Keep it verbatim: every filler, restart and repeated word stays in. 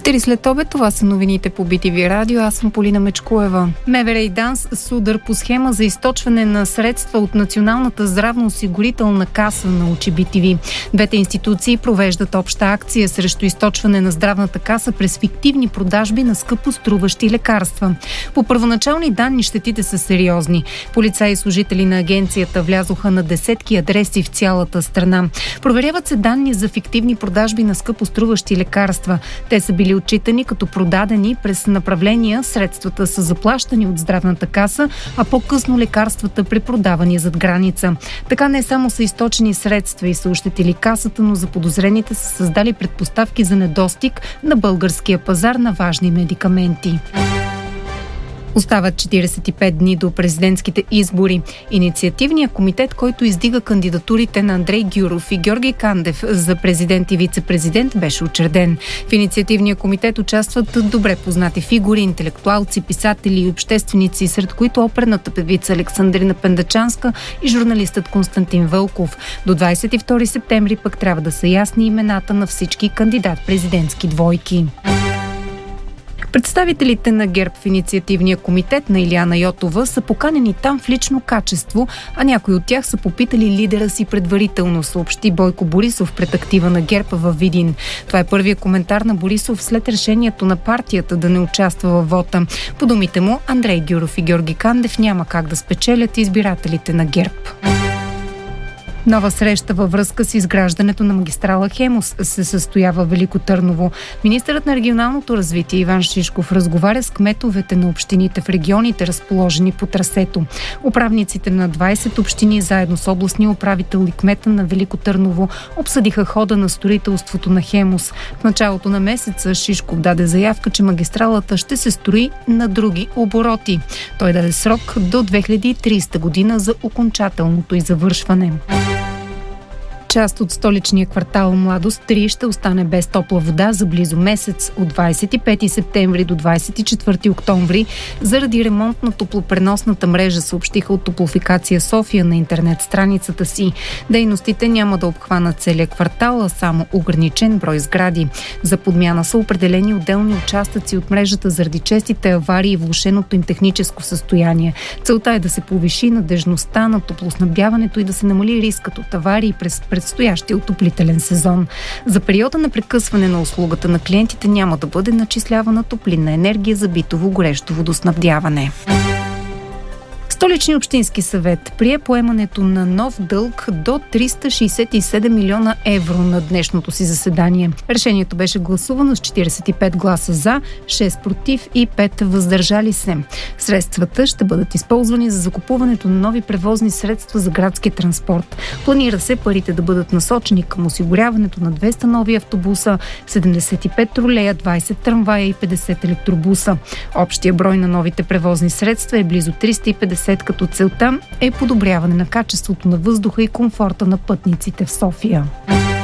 Три след обед, това са новините по Би Ти Ви радио. Аз съм Полина Мечкоева. МВР и ДАНС с удар по схема за източване на средства от Националната здравноосигурителна каса, научи Би Ти Ви. Двете институции провеждат обща акция срещу източване на здравната каса през фиктивни продажби на скъпо струващи лекарства. По първоначални данни щетите са сериозни. Полицаи и служители на агенцията влязоха на десетки адреси в цялата страна. Проверяват се данни за фиктивни продажби на скъпо струващи лекарства. Те са били отчитани като продадени през направления, средствата са заплащани от здравната каса, а по-късно лекарствата препродавани зад граница. Така не само са източени средства и са ощетили касата, но заподозрените са създали предпоставки за недостиг на българския пазар на важни медикаменти. Остават четиридесет и пет дни до президентските избори. Инициативният комитет, който издига кандидатурите на Андрей Гюров и Георги Кандев за президент и вице-президент, беше учреден. В инициативния комитет участват добре познати фигури, интелектуалци, писатели и общественици, сред които оперната певица Александрина Пендачанска и журналистът Константин Вълков. До двадесет и втори септември пък трябва да са ясни имената на всички кандидат-президентски двойки. Представителите на ГЕРБ в инициативния комитет на Илияна Йотова са поканени там в лично качество, а някои от тях са попитали лидера си предварително, съобщи Бойко Борисов пред актива на ГЕРБ във Видин. Това е първият коментар на Борисов след решението на партията да не участва във вота. По думите му, Андрей Гюров и Георги Кандев няма как да спечелят избирателите на ГЕРБ. Нова среща във връзка с изграждането на магистрала Хемус се състоява в Велико Търново. Министърът на регионалното развитие Иван Шишков разговаря с кметовете на общините в регионите, разположени по трасето. Управниците на двадесет общини, заедно с областния управител и кмета на Велико Търново, обсъдиха хода на строителството на Хемус. В началото на месеца Шишков даде заявка, че магистралата ще се строи на други обороти. Той даде срок до две хиляди и тридесета година за окончателното й завършване. Част от столичния квартал Младост три ще остане без топла вода за близо месец от двадесет и пети септември до двадесет и четвърти октомври заради ремонт на топлопреносната мрежа, съобщиха от Топлофикация София на интернет страницата си. Дейностите няма да обхванат целия квартал, а само ограничен брой сгради. За подмяна са определени отделни участъци от мрежата заради честите аварии и влошеното им техническо състояние. Целта е да се повиши надежността на топлоснабдяването и да се намали рискът от аварии през предстоящия отоплителен сезон. За периода на прекъсване на услугата на клиентите няма да бъде начислявана топлинна енергия за битово горещо водоснабдяване. Столичния общински съвет прие поемането на нов дълг до триста шестдесет и седем милиона евро на днешното си заседание. Решението беше гласувано с четиридесет и пет гласа за, шест против и пет въздържали се. Средствата ще бъдат използвани за закупуването на нови превозни средства за градски транспорт. Планира се парите да бъдат насочени към осигуряването на двеста нови автобуса, седемдесет и пет тролея, двадесет трамвая и петдесет електробуса. Общия брой на новите превозни средства е близо триста и петдесет, като целта е подобряване на качеството на въздуха и комфорта на пътниците в София.